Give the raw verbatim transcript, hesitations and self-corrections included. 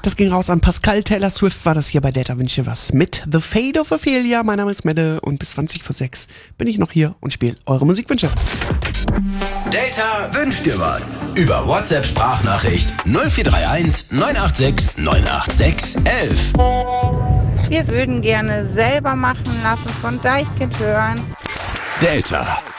Das ging raus an Pascal. Taylor Swift war das hier bei Delta Wünsche was mit The Fate of Ophelia. Mein Name ist Mette und bis zwanzig vor sechs bin ich noch hier und spiele eure Musikwünsche. Delta wünscht dir was. Über WhatsApp-Sprachnachricht null vier drei eins neun acht sechs neun acht sechs elf. Wir würden gerne selber machen lassen von Deichkind hören. Delta.